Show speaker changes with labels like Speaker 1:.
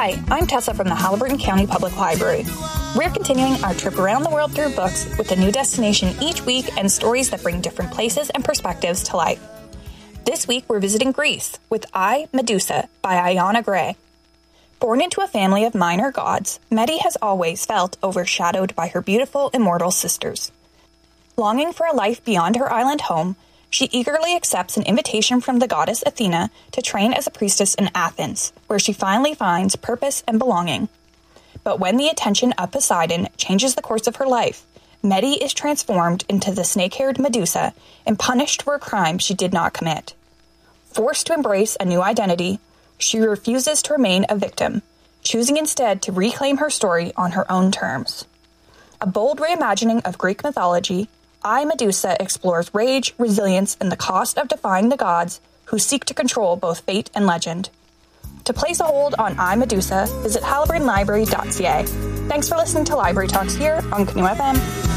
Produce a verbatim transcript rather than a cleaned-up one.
Speaker 1: Hi, I'm Tessa from the Haliburton County Public Library. We're continuing our trip around the world through books with a new destination each week and stories that bring different places and perspectives to life. This week, we're visiting Greece with I, Medusa by Ayana Gray. Born into a family of minor gods, Medi has always felt overshadowed by her beautiful, immortal sisters. Longing for a life beyond her island home, she eagerly accepts an invitation from the goddess Athena to train as a priestess in Athens, where she finally finds purpose and belonging. But when the attention of Poseidon changes the course of her life, Medi is transformed into the snake-haired Medusa and punished for a crime she did not commit. Forced to embrace a new identity, she refuses to remain a victim, choosing instead to reclaim her story on her own terms. A bold reimagining of Greek mythology, I, Medusa explores rage, resilience, and the cost of defying the gods who seek to control both fate and legend. To place a hold on I, Medusa, visit haliburton library dot c a. Thanks for listening to Library Talks here on Canoe F M.